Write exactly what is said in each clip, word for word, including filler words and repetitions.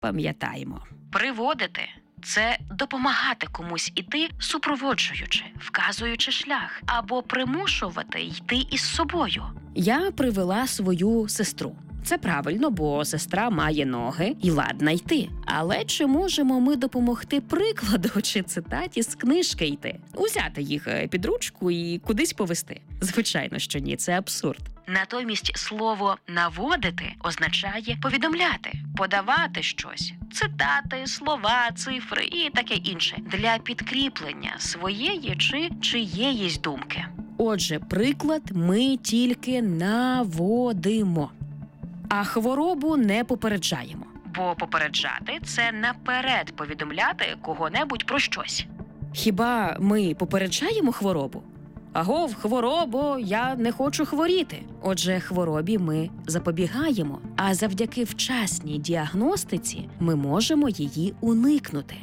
пам'ятаємо. Приводити – це допомагати комусь іти, супроводжуючи, вказуючи шлях, або примушувати йти із собою. Я привела свою сестру. Це правильно, бо сестра має ноги і ладна йти. Але чи можемо ми допомогти прикладу чи цитаті з книжки йти? Узяти їх під ручку і кудись повести? Звичайно, що ні, це абсурд. Натомість слово «наводити» означає повідомляти, подавати щось, цитати, слова, цифри і таке інше для підкріплення своєї чи чиєїсь думки. Отже, приклад ми тільки наводимо, а хворобу не попереджаємо. Бо попереджати – це наперед повідомляти кого-небудь про щось. Хіба ми попереджаємо хворобу? Агов, хворобо, я не хочу хворіти. Отже, хворобі ми запобігаємо, а завдяки вчасній діагностиці ми можемо її уникнути.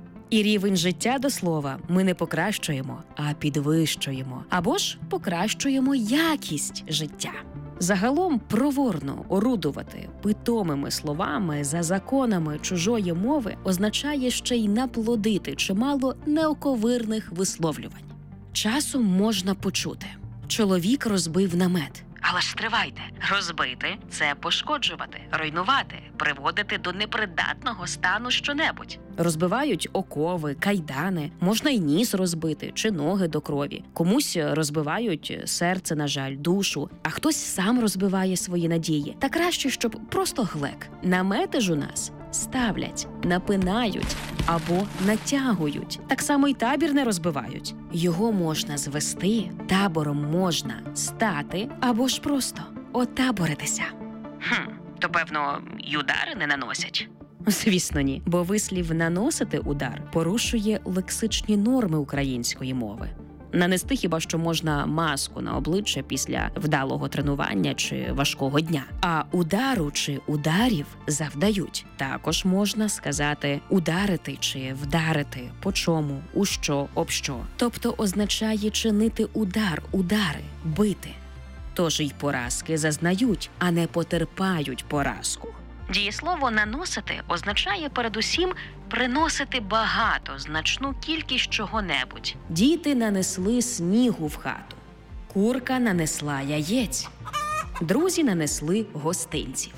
І рівень життя, до слова, ми не покращуємо, а підвищуємо. Або ж покращуємо якість життя. Загалом проворно орудувати питомими словами за законами чужої мови означає ще й наплодити чимало неоковирних висловлювань. Часом можна почути: чоловік розбив намет. Але ж стривайте, розбити – це пошкоджувати, руйнувати, приводити до непридатного стану щонебудь. Розбивають окови, кайдани, можна й ніс розбити, чи ноги до крові. Комусь розбивають серце, на жаль, душу, а хтось сам розбиває свої надії. Та краще, щоб просто глек. Намети ж у нас ставлять, напинають або натягують. Так само й табір не розбивають. Його можна звести, табором можна стати або ж просто отаборитися. Хм, то, певно, й удари не наносять. Звісно, ні, бо вислів «наносити удар» порушує лексичні норми української мови. Нанести хіба що можна маску на обличчя після вдалого тренування чи важкого дня. А удару чи ударів завдають. Також можна сказати ударити чи вдарити, по чому, у що, об що. Тобто означає чинити удар, удари, бити. Тож й поразки зазнають, а не потерпають поразку. Дієслово «наносити» означає передусім приносити багато, значну кількість чого-небудь. Діти нанесли снігу в хату. Курка нанесла яєць. Друзі нанесли гостинців.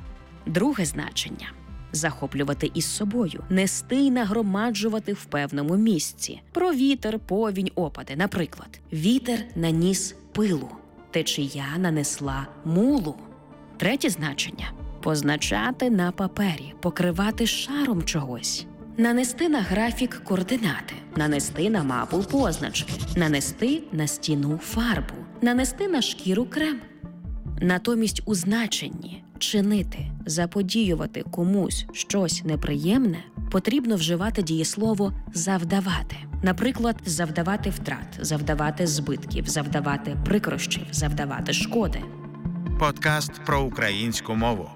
Друге значення – захоплювати із собою, нести й нагромаджувати в певному місці. Про вітер, повінь, опади. Наприклад, вітер наніс пилу, течія нанесла мулу. Третє значення – позначати на папері, покривати шаром чогось. Нанести на графік координати, нанести на мапу позначки, нанести на стіну фарбу, нанести на шкіру крем. Натомість у значенні чинити, заподіювати комусь щось неприємне потрібно вживати дієслово «завдавати». Наприклад, завдавати втрат, завдавати збитків, завдавати прикрощів, завдавати шкоди. Подкаст про українську мову.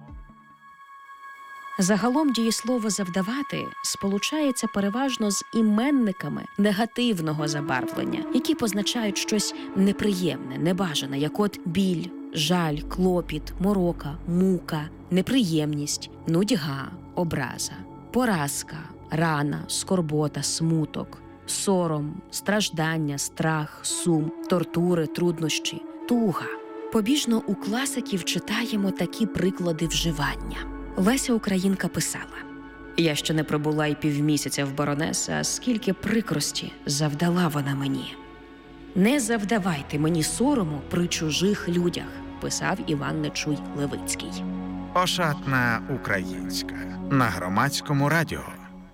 Загалом дієслово «завдавати» сполучається переважно з іменниками негативного забарвлення, які позначають щось неприємне, небажане, як от біль, жаль, клопіт, морока, мука, неприємність, нудьга, образа, поразка, рана, скорбота, смуток, сором, страждання, страх, сум, тортури, труднощі, туга. Побіжно у класиків читаємо такі приклади вживання. Леся Українка писала: «Я ще не пробула й півмісяця в баронеса, а скільки прикрості завдала вона мені. Не завдавайте мені сорому при чужих людях», писав Іван Нечуй Левицький. Ошатна українська на Громадському радіо.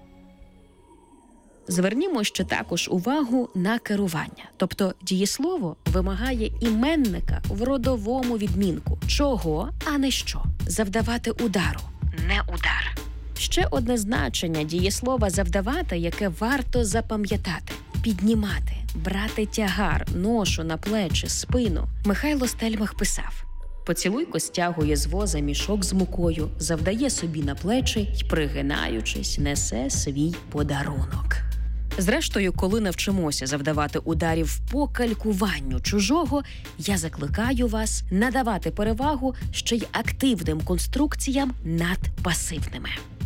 Звернімо ще також увагу на керування. Тобто дієслово вимагає іменника в родовому відмінку. Чого, а не що. Завдавати удару. Не удар. Ще одне значення дієслова «завдавати», яке варто запам'ятати. Піднімати, брати тягар, ношу на плечі, спину. Михайло Стельмах писав: «Поцілуйко стягує з воза мішок з мукою, завдає собі на плечі й, пригинаючись, несе свій подарунок». Зрештою, коли навчимося завдавати ударів по калькуванню чужого, я закликаю вас надавати перевагу ще й активним конструкціям над пасивними.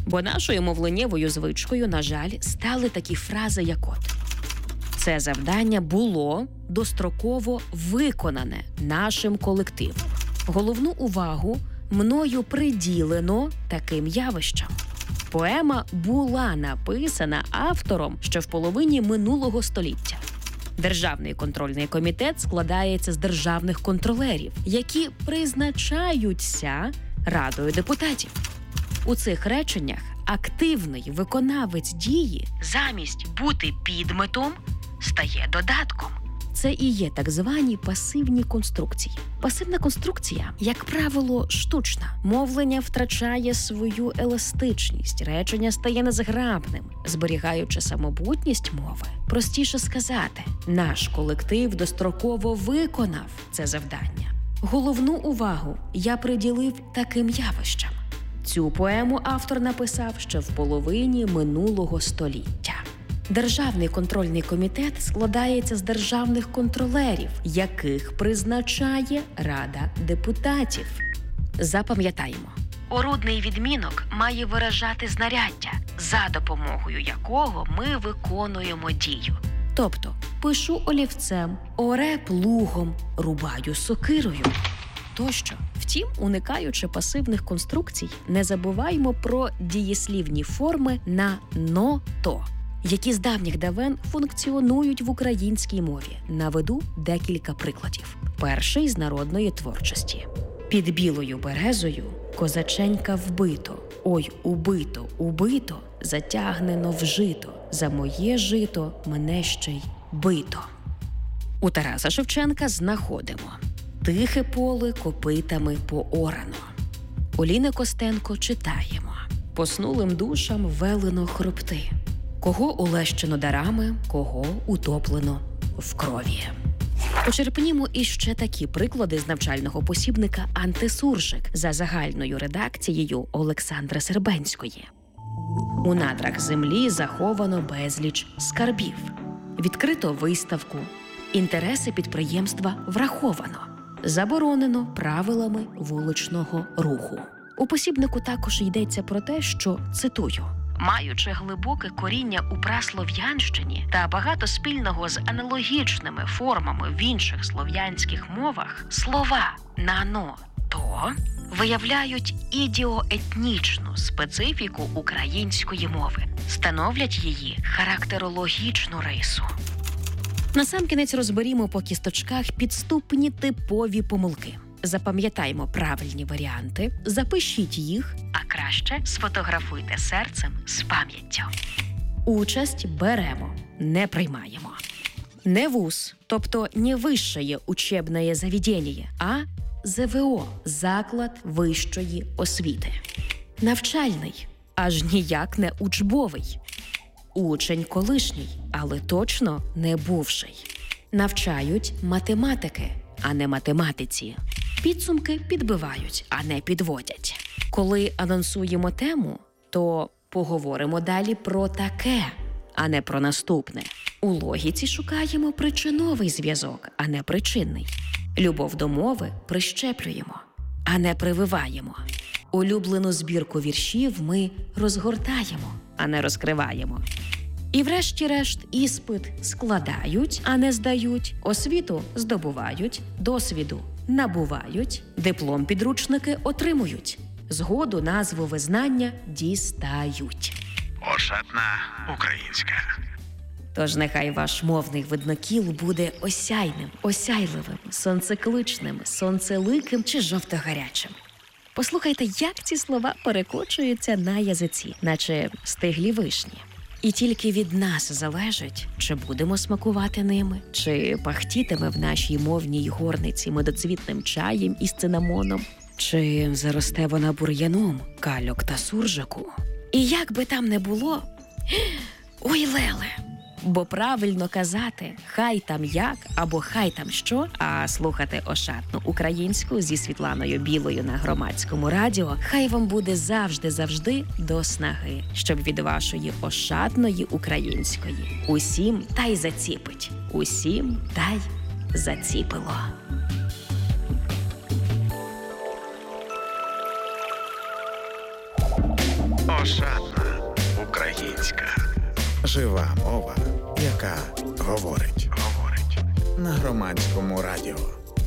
Бо нашою мовленнєвою звичкою, на жаль, стали такі фрази, як от: це завдання було достроково виконане нашим колективом. Головну увагу мною приділено таким явищам. Поема була написана автором ще в половині минулого століття. Державний контрольний комітет складається з державних контролерів, які призначаються Радою депутатів. У цих реченнях активний виконавець дії Замість бути підметом стає додатком. це і є так звані пасивні конструкції. Пасивна конструкція, як правило, штучна. Мовлення втрачає свою еластичність, речення стає незграбним. Зберігаючи самобутність мови, простіше сказати: наш колектив достроково виконав це завдання. Головну увагу я приділив таким явищам. Цю поему автор написав ще в половині минулого століття. Державний контрольний комітет складається з державних контролерів, яких призначає Рада депутатів. Запам'ятаємо. Орудний відмінок має виражати знаряддя, за допомогою якого ми виконуємо дію. Тобто, пишу олівцем, оре плугом, рубаю сокирою тощо. Втім, уникаючи пасивних конструкцій, не забуваємо про дієслівні форми на «но-то», які з давніх давен функціонують в українській мові. Наведу декілька прикладів. Перший з народної творчості. Під білою березою козаченька вбито, ой, убито, убито, затягнено в жито, за моє жито мене ще й бито. У Тараса Шевченка знаходимо: тихе поле копитами поорано. У Ліни Костенко читаємо: поснулим душам велено хропти. Кого улещено дарами, кого утоплено в крові. Почерпнімо іще такі приклади з навчального посібника «Антисуржик» за загальною редакцією Олександри Сербенської. У надрах землі заховано безліч скарбів. Відкрито виставку. Інтереси підприємства враховано. Заборонено правилами вуличного руху. У посібнику також йдеться про те, що, цитую, Маючи глибоке коріння у праслов'янщині та багато спільного з аналогічними формами в інших слов'янських мовах, слова «нано», «то» виявляють ідіоетнічну специфіку української мови, становлять її характерологічну рису. Насамкінець розберімо по кісточках підступні типові помилки. Запам'ятаймо правильні варіанти, запишіть їх, А краще сфотографуйте серцем з пам'яттю. участь беремо, не приймаємо. Не вуз, тобто не вищее учебне заведення, а ЗВО – заклад вищої освіти. Навчальний, аж ніяк не учбовий. Учень колишній, але точно не бувший. Навчають математики, а не математиці. Підсумки підбивають, а не підводять. Коли анонсуємо тему, то поговоримо далі про таке, а не про наступне. У логіці шукаємо причиновий зв'язок, а не причинний. Любов до мови прищеплюємо, а не прививаємо. Улюблену збірку віршів ми розгортаємо, а не розкриваємо. І врешті-решт іспит складають, а не здають, освіту здобувають, досвіду набувають, диплом підручники отримують, згоду, назву, визнання дістають. Ошатна українська. Тож нехай ваш мовний виднокіл буде осяйним, осяйливим, сонцекличним, сонцеликим чи жовтогарячим. Послухайте, як ці слова перекочуються на язиці, наче стиглі вишні. І тільки від нас залежить, чи будемо смакувати ними, чи пахтітиме в нашій мовній горниці медоцвітним чаєм із цинамоном, чи заросте вона бур'яном, кальок та суржику. І як би там не було, ой, леле! Бо правильно казати «хай там як» або «хай там що», а слухати ошатну українську зі Світланою Білою на Громадському радіо, хай вам буде завжди-завжди до снаги, щоб від вашої ошатної української усім та й заціпить, усім та й заціпило. Ошатна українська. Жива мова, яка говорить. Говорить. На Громадському радіо.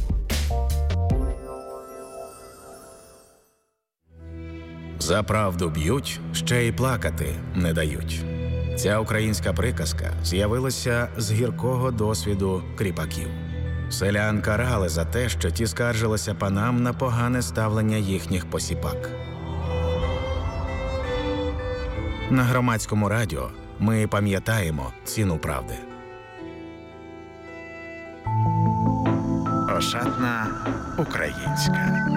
За правду б'ють, ще й плакати не дають. Ця українська приказка з'явилася з гіркого досвіду кріпаків. Селян карали за те, що ті скаржилися панам на погане ставлення їхніх посіпак. На Громадському радіо ми пам'ятаємо ціну правди. Ошатна українська.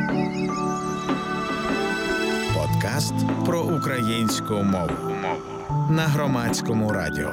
Подкаст про українську мову. Мову. На Громадському радіо.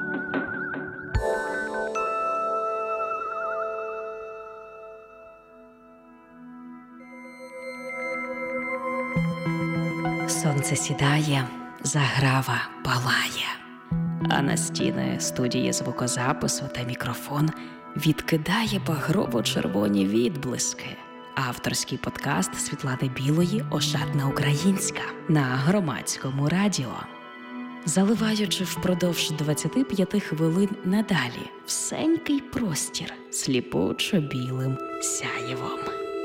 Сонце сідає, заграва палає, а на стіни студії звукозапису та мікрофон відкидає багрово-червоні відблиски. Авторський подкаст Світлани Білої «Ошатна українська» на Громадському радіо. Заливаючи впродовж двадцяти п'яти хвилин надалі всенький простір сліпучо-білим сяєвом.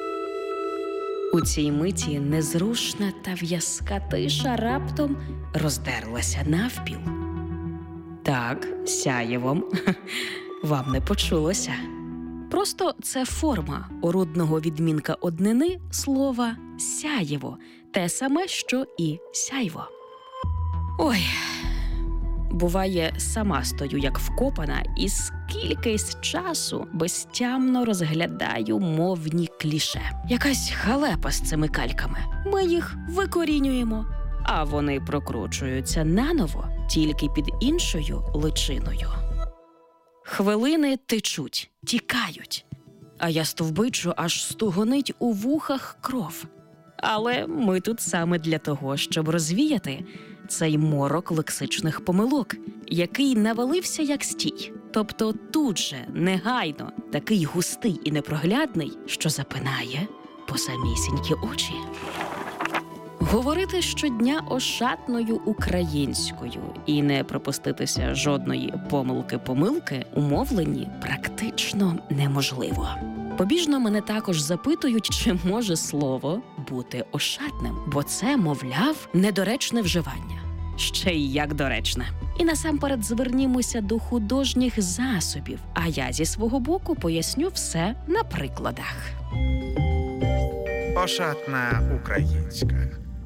У цій миті незрушна та в'язка тиша раптом роздерлася навпіл. Так, сяєвом. Вам не почулося. Просто це форма орудного відмінка однини слова «сяєво», те саме, що і «сяйво». Ой, буває, сама стою як вкопана і скількись часу безтямно розглядаю мовні кліше. Якась халепа з цими кальками. Ми їх викорінюємо, а вони прокручуються наново, тільки під іншою личиною. Хвилини течуть, тікають, а я стовбичу, аж стугонить у вухах кров. Але ми тут саме для того, щоб розвіяти цей морок лексичних помилок, який навалився як стій. Тобто тут же, негайно, такий густий і непроглядний, що запинає по самісінькі очі. Говорити щодня ошатною українською і не пропуститися жодної помилки-помилки у мовленні практично неможливо. Побіжно мене також запитують, чи може слово бути ошатним, бо це, мовляв, недоречне вживання. Ще й як доречне. І насамперед звернімося до художніх засобів, а я зі свого боку поясню все на прикладах. Ошатна українська.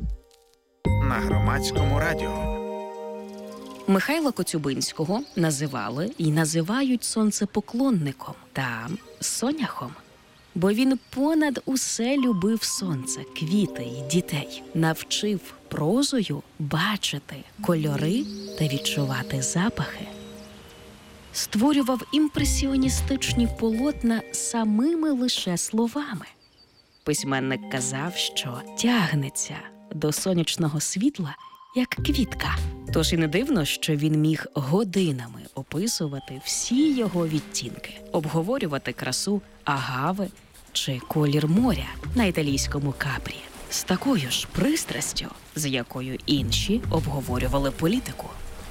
На Громадському радіо. Михайла Коцюбинського називали і називають сонцепоклонником та соняхом. Бо він понад усе любив сонце, квіти й дітей. Навчив прозою бачити кольори та відчувати запахи. Створював імпресіоністичні полотна самими лише словами. Письменник казав, що тягнеться до сонячного світла, як квітка. Тож і не дивно, що він міг годинами описувати всі його відтінки, обговорювати красу агави чи колір моря на італійському Капрі з такою ж пристрастю, з якою інші обговорювали політику.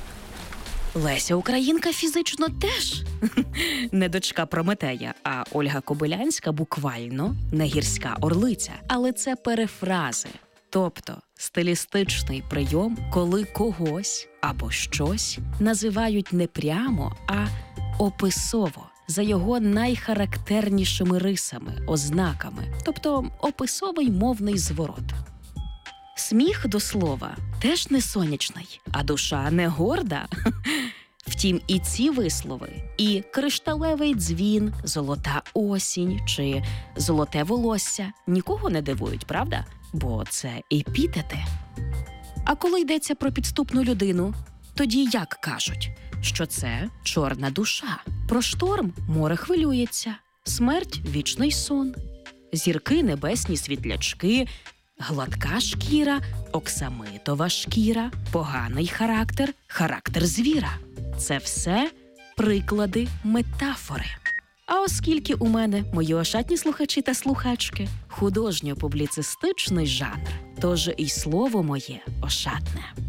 Леся Українка фізично теж не дочка Прометея, а Ольга Кобилянська буквально не гірська орлиця. Але це перефрази. Тобто стилістичний прийом, коли когось або щось називають не прямо, а описово, за його найхарактернішими рисами, ознаками, тобто описовий мовний зворот. Сміх, до слова, теж не сонячний, а душа не горда. Втім, і ці вислови, і кришталевий дзвін, золота осінь чи золоте волосся нікого не дивують, правда? Бо це епітети. А коли йдеться про підступну людину, тоді як кажуть? Що це чорна душа. Про шторм море хвилюється, смерть – вічний сон, зірки – небесні світлячки, гладка шкіра – оксамитова шкіра, поганий характер – характер звіра. Це все приклади метафори. А оскільки у мене, мої ошатні слухачі та слухачки, художньо-публіцистичний жанр, тож і слово моє ошатне.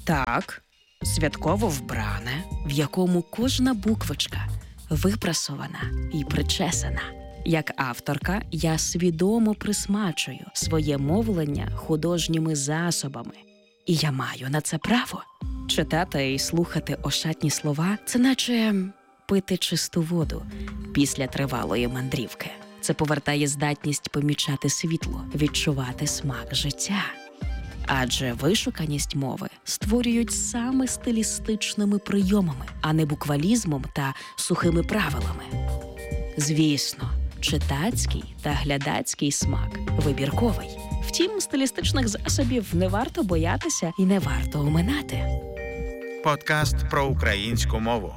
Так, святково вбране, в якому кожна буквочка випрасована і причесана. Як авторка, я свідомо присмачую своє мовлення художніми засобами. І я маю на це право. Читати і слухати ошатні слова – це наче пити чисту воду після тривалої мандрівки. Це повертає здатність помічати світло, відчувати смак життя. Адже вишуканість мови створюють саме стилістичними прийомами, а не буквалізмом та сухими правилами. Звісно, читацький та глядацький смак вибірковий. Втім, стилістичних засобів не варто боятися і не варто оминати. Подкаст про українську мову.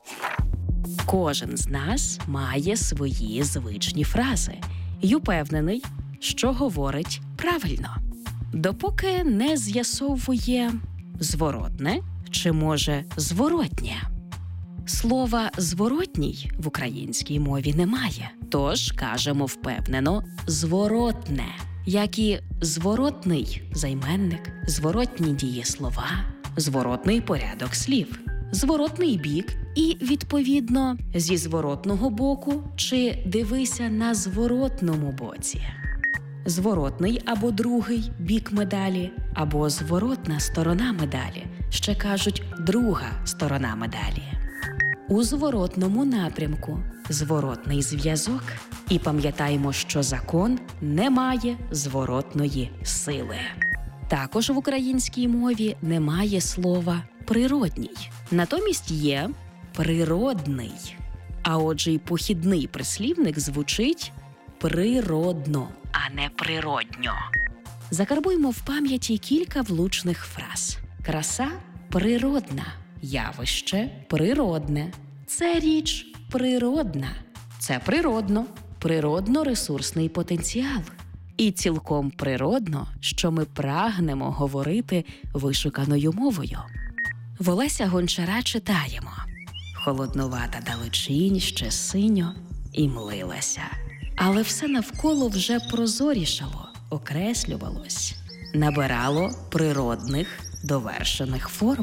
Кожен з нас має свої звичні фрази і упевнений, що говорить правильно. Допоки не з'ясовує зворотне чи, може, зворотнє. Слова «зворотній» в українській мові немає, тож кажемо впевнено «зворотне», як і зворотний займенник, зворотні дієслова, зворотний порядок слів, зворотний бік і, відповідно, зі зворотного боку чи дивися на зворотному боці. Зворотний або другий бік медалі, або зворотна сторона медалі, ще кажуть друга сторона медалі. У зворотному напрямку зворотний зв'язок. І пам'ятаємо, що закон не має зворотної сили. Також в українській мові немає слова «природній». Натомість є «природний». А отже й похідний прислівник звучить «природно», а не природньо. Закарбуймо в пам'яті кілька влучних фраз. Краса – природна, явище – природне, це річ природна, це природно, природно-ресурсний потенціал. І цілком природно, що ми прагнемо говорити вишуканою мовою. В Олеся Гончара читаємо: «Холоднувата далечінь ще синьо і млилася, але все навколо вже прозорішало, окреслювалось, набирало природних довершених форм».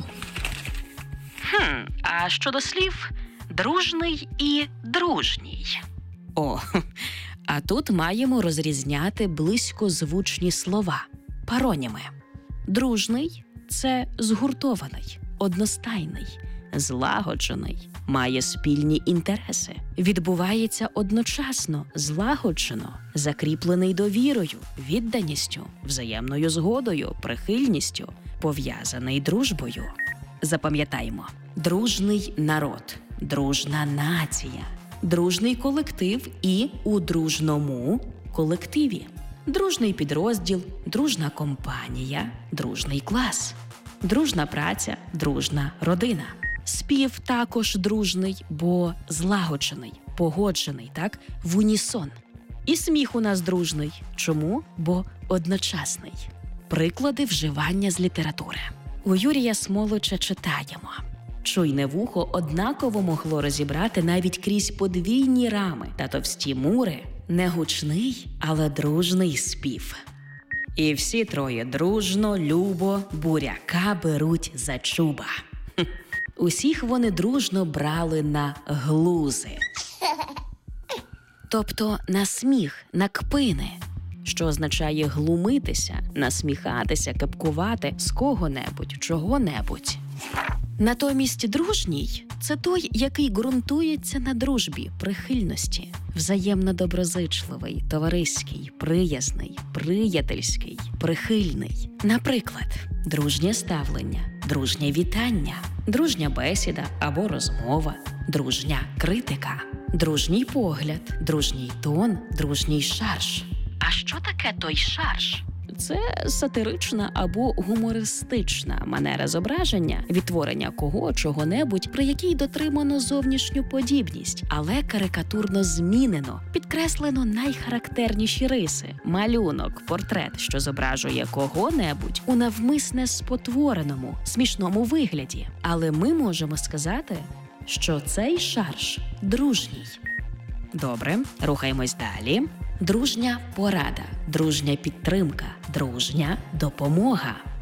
Хм, а щодо слів «дружний» і «дружній»? О, а тут маємо розрізняти близькозвучні слова – пароніми. Дружний – це згуртований, одностайний, злагоджений, має спільні інтереси, відбувається одночасно, злагоджено, закріплений довірою, відданістю, взаємною згодою, прихильністю, пов'язаний дружбою. Запам'ятаймо – дружний народ, дружна нація, дружний колектив і у дружному колективі, дружний підрозділ, дружна компанія, дружний клас, дружна праця, дружна родина. Спів також дружний, бо злагоджений, погоджений, так, в унісон. І сміх у нас дружний. Чому? Бо одночасний. Приклади вживання з літератури. У Юрія Смолича читаємо: «Чуйне вухо однаково могло розібрати навіть крізь подвійні рами та товсті мури не гучний, але дружний спів. І всі троє дружно, любо, буряка беруть за чуба». Хм. Усіх вони дружно брали на глузи. Тобто на сміх, на кпини, що означає глумитися, насміхатися, кепкувати з кого-небудь, чого-небудь. Натомість дружній – це той, який ґрунтується на дружбі, прихильності, взаємно доброзичливий, товариський, приязний, приятельський, прихильний. Наприклад, дружнє ставлення, дружнє вітання, дружня бесіда або розмова, дружня критика, дружній погляд, дружній тон, дружній шарж. А що таке той шарж? Це сатирична або гумористична манера зображення, відтворення кого, чого-небудь, при якій дотримано зовнішню подібність, але карикатурно змінено, підкреслено найхарактерніші риси. Малюнок, портрет, що зображує кого-небудь у навмисне спотвореному, смішному вигляді. Але ми можемо сказати, що цей шарж дружній. Добре, рухаємось далі. Дружня порада, дружня підтримка, дружня допомога,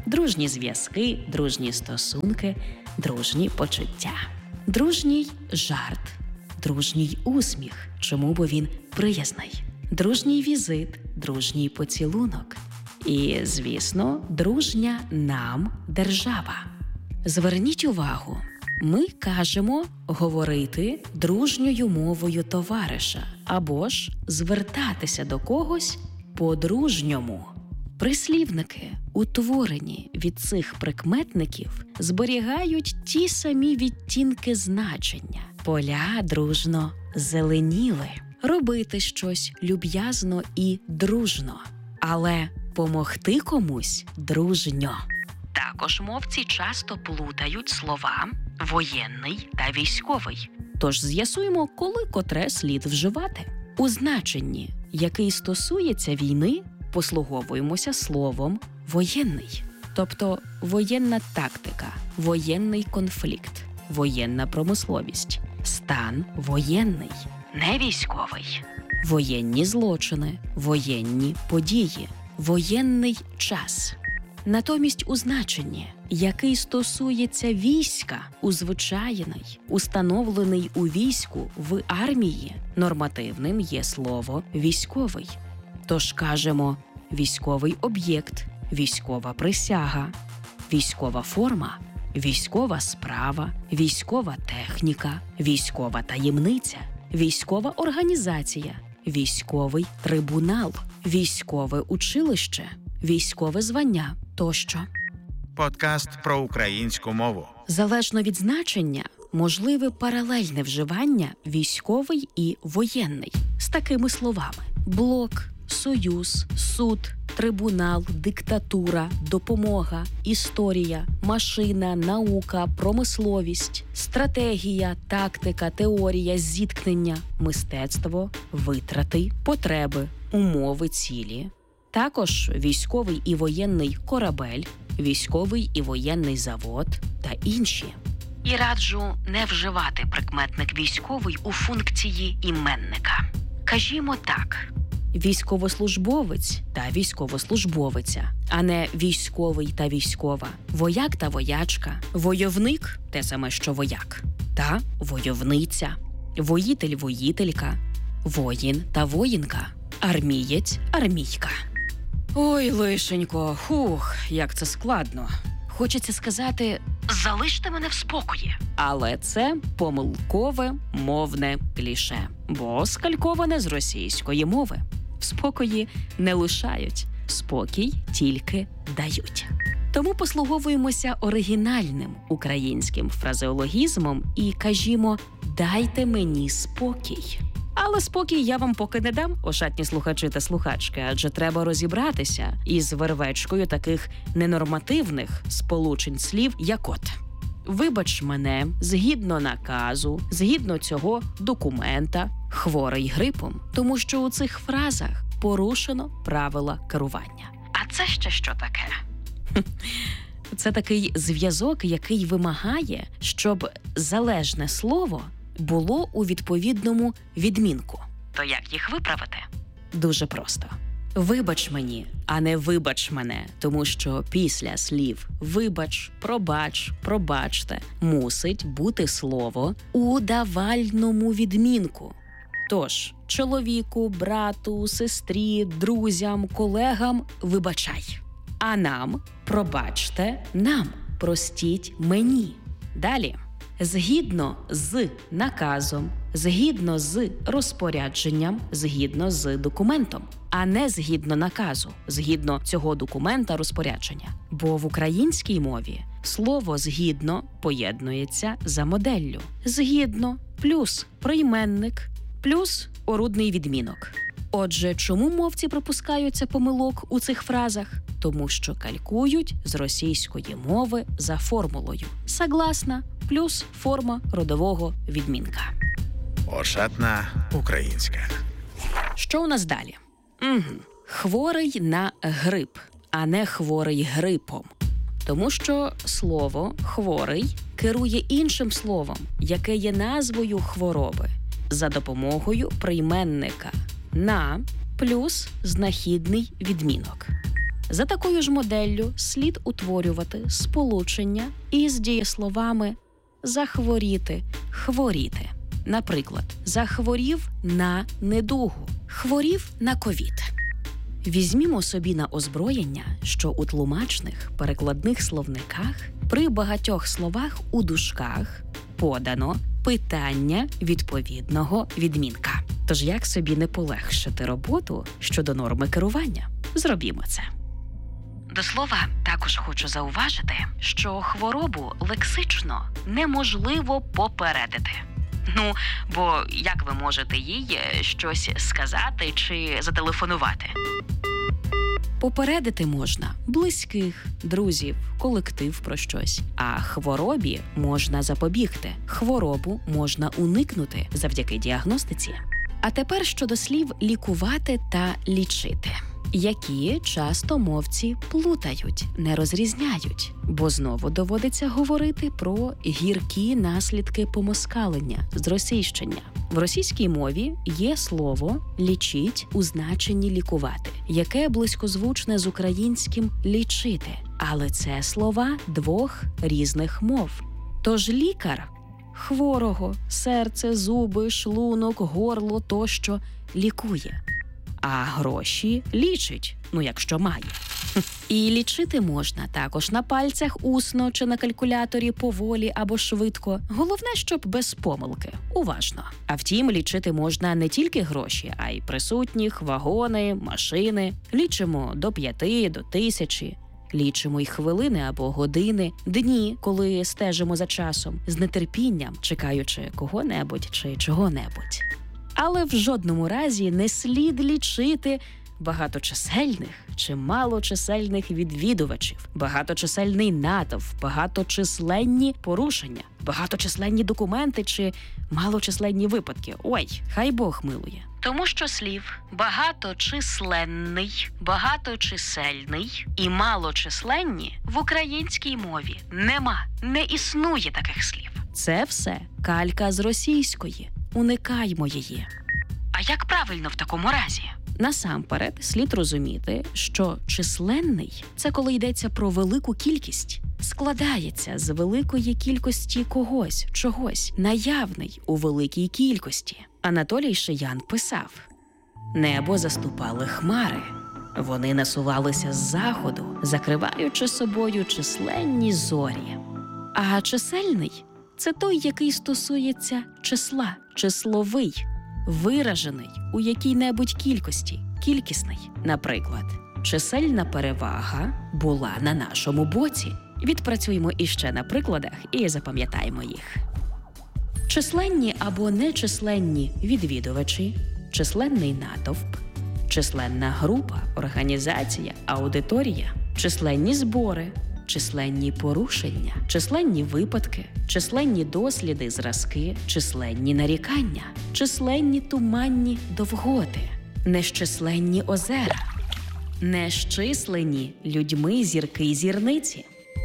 дружні зв'язки, дружні стосунки, дружні почуття. Дружній жарт, дружній усміх, чому бо він приязний. Дружній візит, дружній поцілунок. І, звісно, дружня нам держава. Зверніть увагу, ми кажемо говорити дружньою мовою товариша або ж звертатися до когось по-дружньому. Прислівники, утворені від цих прикметників, зберігають ті самі відтінки значення. Поля дружно зеленіли. Робити щось люб'язно і дружно. Але помогти комусь дружньо. Також мовці часто плутають слова «воєнний» та «військовий». Тож з'ясуємо, коли котре слід вживати. У значенні, який стосується війни, послуговуємося словом «воєнний». Тобто воєнна тактика, воєнний конфлікт, воєнна промисловість, стан воєнний. Не військовий. Воєнні злочини, воєнні події, воєнний час. Натомість у значенні, який стосується війська, узвичайний, установлений у війську в армії, нормативним є слово «військовий». Тож кажемо «військовий об'єкт», «військова присяга», «військова форма», «військова справа», «військова техніка», «військова таємниця», «військова організація», «військовий трибунал», «військове училище», «військове звання» тощо. Подкаст про українську мову. Залежно від значення, можливе паралельне вживання військовий і воєнний з такими словами: блок, союз, суд, трибунал, диктатура, допомога, історія, машина, наука, промисловість, стратегія, тактика, теорія, зіткнення, мистецтво, витрати, потреби, умови, цілі. Також військовий і воєнний корабель, військовий і воєнний завод та інші. І раджу не вживати прикметник «військовий» у функції іменника. Кажімо так: військовослужбовець та військовослужбовиця, а не військовий та військова, вояк та воячка, войовник – те саме, що вояк, та войовниця, воїтель-воїтелька, воїн та воїнка, армієць – армійка. Ой, лишенько, хух, як це складно. Хочеться сказати «залиште мене в спокої». Але це помилкове мовне кліше, бо скальковане з російської мови. В спокої не лишають, спокій тільки дають. Тому послуговуємося оригінальним українським фразеологізмом і кажімо «дайте мені спокій». Але спокій я вам поки не дам, ошатні слухачі та слухачки, адже треба розібратися із вервечкою таких ненормативних сполучень слів, як от: «вибач мене, згідно наказу, згідно цього документа, хворий грипом», тому що у цих фразах порушено правила керування. А це ще що таке? Це такий зв'язок, який вимагає, щоб залежне слово було у відповідному відмінку. То як їх виправити? Дуже просто. Вибач мені, а не вибач мене, тому що після слів «вибач», «пробач», «пробачте» мусить бути слово у давальному відмінку. Тож, чоловіку, брату, сестрі, друзям, колегам вибачай. А нам пробачте нам, простіть мені. Далі. Згідно з наказом, згідно з розпорядженням, згідно з документом, а не згідно наказу, згідно цього документа розпорядження. Бо в українській мові слово «згідно» поєднується за моделлю. Згідно плюс прийменник плюс орудний відмінок. Отже, чому мовці пропускаються помилок у цих фразах? Тому що калькують з російської мови за формулою «согласна» плюс форма родового відмінка. Ошатна українська. Що у нас далі? Угу. Хворий на грип, а не хворий грипом. Тому що слово «хворий» керує іншим словом, яке є назвою хвороби, за допомогою прийменника «на» плюс знахідний відмінок. За такою ж моделлю слід утворювати сполучення із дієсловами захворіти, хворіти. Наприклад, захворів на недугу, хворів на ковід. Візьмімо собі на озброєння, що у тлумачних перекладних словниках при багатьох словах у дужках подано питання відповідного відмінка. Тож як собі не полегшити роботу щодо норми керування? Зробімо це. До слова, також хочу зауважити, що хворобу лексично неможливо попередити. Ну, бо як ви можете їй щось сказати чи зателефонувати? Попередити можна близьких, друзів, колектив про щось. А хворобі можна запобігти. Хворобу можна уникнути завдяки діагностиці. А тепер щодо слів «лікувати» та «лічити», які часто мовці плутають, не розрізняють, бо знову доводиться говорити про гіркі наслідки помоскалення, зросійщення. В російській мові є слово «лічить» у значенні «лікувати», яке близькозвучне з українським «лічити», але це слова двох різних мов. Тож лікар хворого, серце, зуби, шлунок, горло тощо лікує. А гроші лічить, ну якщо має. І лічити можна також на пальцях усно чи на калькуляторі поволі або швидко. Головне, щоб без помилки, уважно. А втім, лічити можна не тільки гроші, а й присутніх, вагони, машини. Лічимо до п'яти, до тисячі. Лічимо й хвилини або години, дні, коли стежимо за часом, з нетерпінням, чекаючи кого-небудь чи чого-небудь. Але в жодному разі не слід лічити багаточисельних чи малочисельних відвідувачів, багаточисельний натовп, багаточисленні порушення, багаточисленні документи чи малочисленні випадки. Ой, хай Бог милує. Тому що слів багаточисленний, багаточисельний і малочисленні в українській мові нема, не існує таких слів. Це все калька з російської. Уникаймо її. А як правильно в такому разі? Насамперед, слід розуміти, що численний – це коли йдеться про велику кількість. Складається з великої кількості когось, чогось, наявний у великій кількості. Анатолій Шиян писав: «Небо заступали хмари. Вони насувалися з заходу, закриваючи собою численні зорі». А чисельний – це той, який стосується числа, числовий, виражений у якій-небудь кількості, кількісний. Наприклад, чисельна перевага була на нашому боці. Відпрацюємо іще на прикладах і запам'ятаємо їх. Численні або нечисленні відвідувачі, численний натовп, численна група, організація, аудиторія, численні збори, численні порушення, численні випадки, численні досліди, зразки, численні нарікання, численні туманні довготи, нещисленні озера, нещислені людьми зірки й зірниці.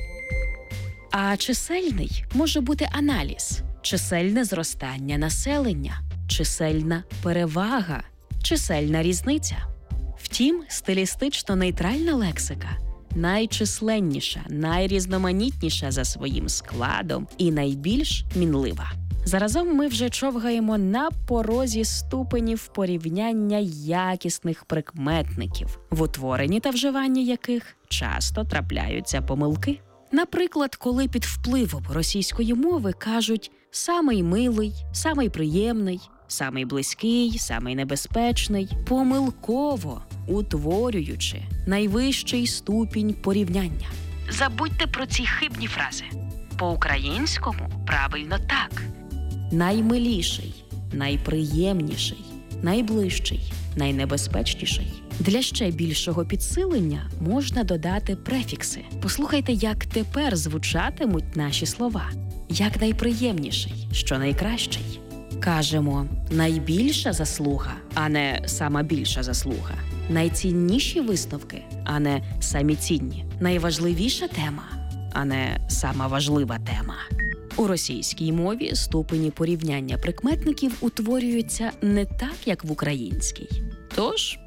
А чисельний може бути аналіз, чисельне зростання населення, чисельна перевага, чисельна різниця. Втім, стилістично нейтральна лексика найчисленніша, найрізноманітніша за своїм складом і найбільш мінлива. Заразом ми вже човгаємо на порозі ступенів порівняння якісних прикметників, в утворенні та вживанні яких часто трапляються помилки. Наприклад, коли під впливом російської мови кажуть «самий милий», «самий приємний», «самий близький», «самий небезпечний», помилково утворюючи найвищий ступінь порівняння. Забудьте про ці хибні фрази. По-українському правильно так. Наймиліший, найприємніший, найближчий, найнебезпечніший. Для ще більшого підсилення можна додати префікси. Послухайте, як тепер звучатимуть наші слова. Як найприємніший, що найкращий. Кажемо найбільша заслуга, а не сама більша заслуга. Найцінніші висновки, а не самі цінні. Найважливіша тема, а не сама важлива тема. У російській мові ступені порівняння прикметників утворюються не так, як в українській. Тож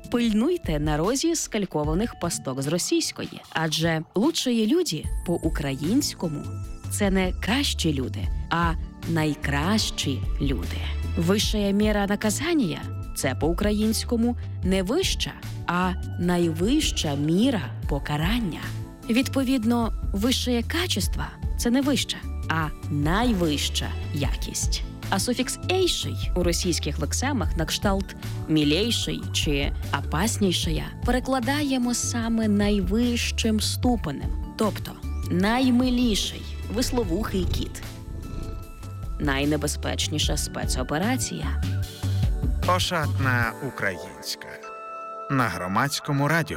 пильнуйте на розі скалькованих пасток з російської. Адже «лучшие люди» по-українському – це не кращі люди, а найкращі люди. «Вищая міра наказання» – це по-українському не вища, а найвища міра покарання. Відповідно, «вищее качество» – це не вища, а найвища якість. А суфікс «ейший» у російських лексемах на кшталт «мілейший» чи «опаснішая» перекладаємо саме найвищим ступенем, тобто наймиліший, висловухий кіт. Найнебезпечніша спецоперація. Ошатна українська. На Громадському радіо.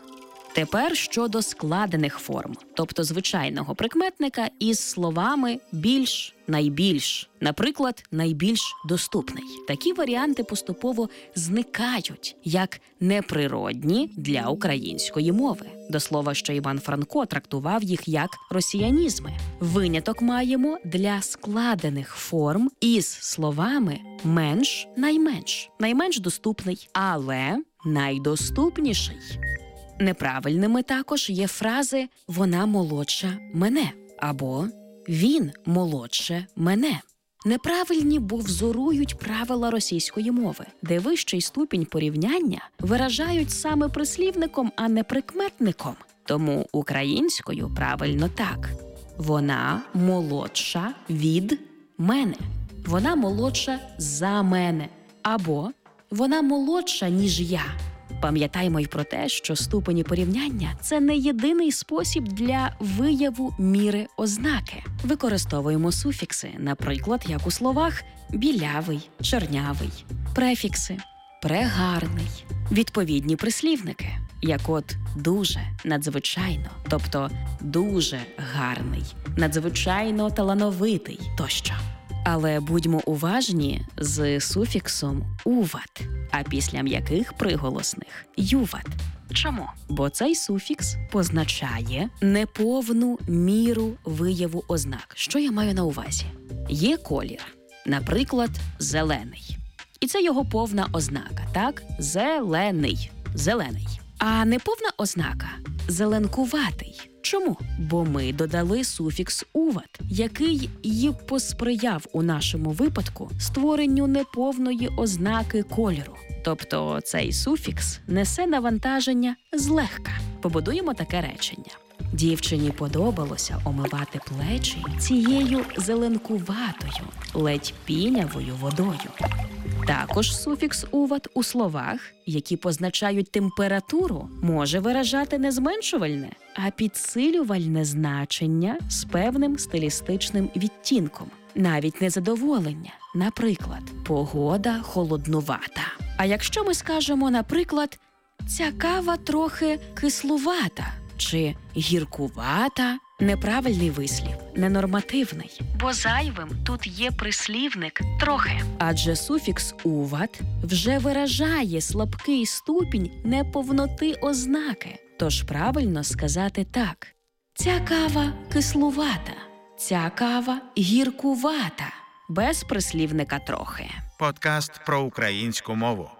Тепер щодо складених форм, тобто звичайного прикметника із словами «більш», «найбільш», наприклад, «найбільш доступний». Такі варіанти поступово зникають як неприродні для української мови. До слова, що Іван Франко трактував їх як росіянізми. Виняток маємо для складених форм із словами «менш», «найменш», «найменш доступний», але «найдоступніший». Неправильними також є фрази «вона молодша мене» або «він молодше мене». Неправильні, бо взорують правила російської мови, де вищий ступінь порівняння виражають саме прислівником, а не прикметником. Тому українською правильно так. Вона молодша від мене. Вона молодша за мене. Або вона молодша, ніж я. Пам'ятаймо й про те, що ступені порівняння – це не єдиний спосіб для вияву міри ознаки. Використовуємо суфікси, наприклад, як у словах «білявий», «чорнявий», префікси «прегарний», відповідні прислівники, як от «дуже», «надзвичайно», тобто «дуже гарний», «надзвичайно талановитий» тощо. Але будьмо уважні з суфіксом «уват», а після м'яких приголосних «юват». Чому? Бо цей суфікс позначає неповну міру вияву ознак. Що я маю на увазі? Є колір, наприклад, зелений. І це його повна ознака, так? Зелений. Зелений. А неповна ознака – зеленкуватий. Чому? Бо ми додали суфікс «уват», який й посприяв у нашому випадку створенню неповної ознаки кольору. Тобто цей суфікс несе навантаження злегка. Побудуємо таке речення. Дівчині подобалося омивати плечі цією зеленкуватою, ледь пінявою водою. Також суфікс «уват» у словах, які позначають температуру, може виражати не зменшувальне, а підсилювальне значення з певним стилістичним відтінком. Навіть незадоволення. Наприклад, погода холоднувата. А якщо ми скажемо, наприклад, ця кава трохи кислувата чи гіркувата, неправильний вислів, ненормативний. Бо зайвим тут є прислівник «трохи». Адже суфікс «уват» вже виражає слабкий ступінь неповноти ознаки. Тож правильно сказати так. Ця кава кислувата, ця кава гіркувата. Без прислівника «трохи». Подкаст про українську мову.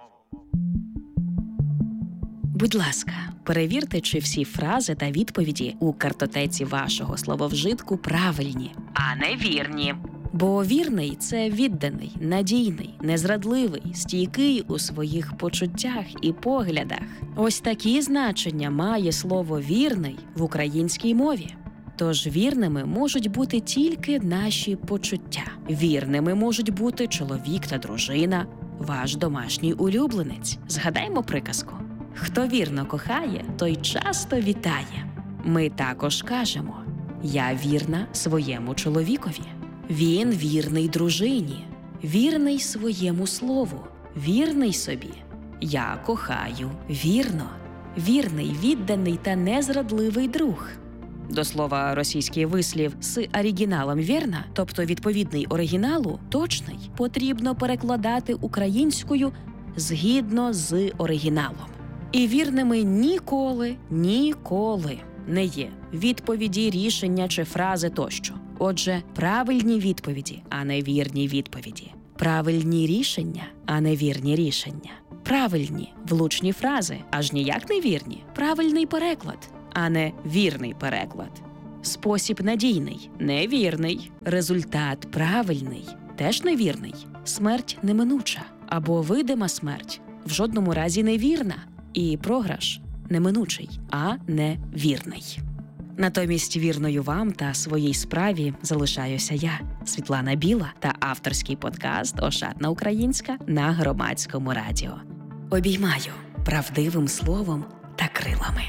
Будь ласка, перевірте, чи всі фрази та відповіді у картотеці вашого слововжитку правильні, А не вірні. Бо вірний – це відданий, надійний, незрадливий, стійкий у своїх почуттях і поглядах. Ось такі значення має слово «вірний» в українській мові. Тож вірними можуть бути тільки наші почуття. Вірними можуть бути чоловік та дружина, ваш домашній улюбленець. Згадаймо приказку. Хто вірно кохає, той часто вітає. Ми також кажемо «я вірна своєму чоловікові». Він вірний дружині, вірний своєму слову, вірний собі. Я кохаю вірно, вірний, відданий та незрадливий друг. До слова, російський вислів з оригіналом «вірна», тобто відповідний оригіналу, точний, потрібно перекладати українською згідно з оригіналом. І вірними ніколи, ніколи не є відповіді, рішення чи фрази тощо. Отже, правильні відповіді, а не вірні відповіді. Правильні рішення, а не вірні рішення. правильні, влучні фрази, аж ніяк не вірні. Правильний переклад, а не вірний переклад. Спосіб надійний, невірний. Результат правильний, теж невірний. Смерть неминуча або видима смерть в жодному разі невірна. І програш неминучий, а не вірний. Натомість вірною вам та своїй справі залишаюся я, Світлана Біла, та авторський подкаст «Ошатна українська» на Громадському радіо. Обіймаю правдивим словом та крилами.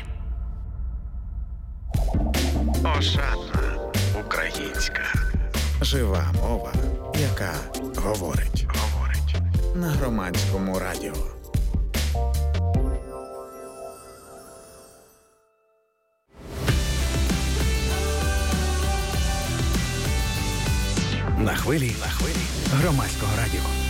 Ошатна українська. Жива мова, яка говорить. Говорить. На Громадському радіо. На хвилі, на хвилі Громадського радіо.